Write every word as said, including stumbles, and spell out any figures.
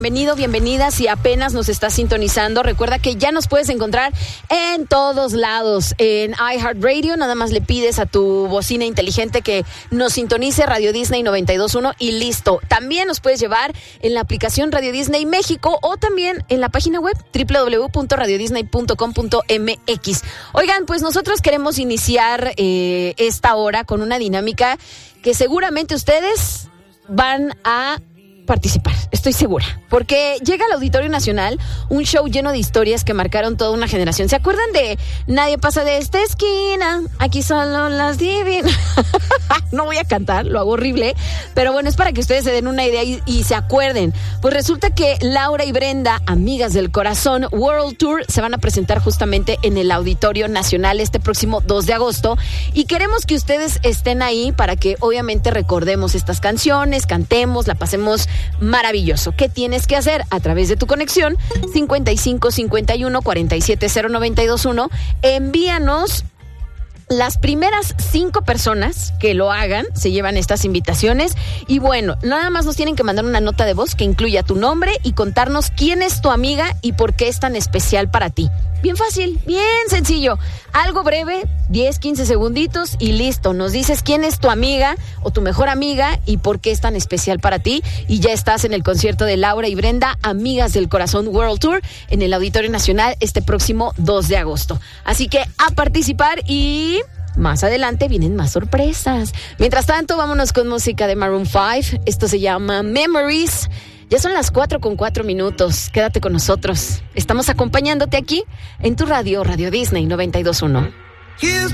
Bienvenido, bienvenida. Si apenas nos estás sintonizando, recuerda que ya nos puedes encontrar en todos lados. En iHeartRadio, nada más le pides a tu bocina inteligente que nos sintonice Radio Disney noventa y dos punto uno y listo. También nos puedes llevar en la aplicación Radio Disney México o también en la página web doble u doble u doble u punto radio disney punto com punto m x. Oigan, pues nosotros queremos iniciar eh, esta hora con una dinámica que seguramente ustedes van a participar, estoy segura, porque llega al Auditorio Nacional un show lleno de historias que marcaron toda una generación. ¿Se acuerdan de Nadie pasa de esta esquina? Aquí solo las divinas. No voy a cantar, lo hago horrible, pero bueno, es para que ustedes se den una idea y, y se acuerden. Pues resulta que Laura y Brenda, amigas del corazón, World Tour, se van a presentar justamente en el Auditorio Nacional este próximo dos de agosto y queremos que ustedes estén ahí para que obviamente recordemos estas canciones, cantemos, la pasemos maravilloso. ¿Qué tienes que hacer? A través de tu conexión cincuenta y cinco cincuenta y uno cuarenta y siete cero noventa y dos uno, envíanos las primeras cinco personas que lo hagan, se llevan estas invitaciones y bueno, nada más nos tienen que mandar una nota de voz que incluya tu nombre y contarnos quién es tu amiga y por qué es tan especial para ti. Bien fácil, bien sencillo. Algo breve, diez, quince segunditos y listo. Nos dices quién es tu amiga o tu mejor amiga y por qué es tan especial para ti. Y ya estás en el concierto de Laura y Brenda, Amigas del Corazón World Tour, en el Auditorio Nacional este próximo dos de agosto. Así que a participar y más adelante vienen más sorpresas. Mientras tanto, vámonos con música de Maroon cinco. Esto se llama Memories. Ya son las cuatro con cuatro minutos. Quédate con nosotros. Estamos acompañándote aquí en tu radio, Radio Disney noventa y dos punto uno.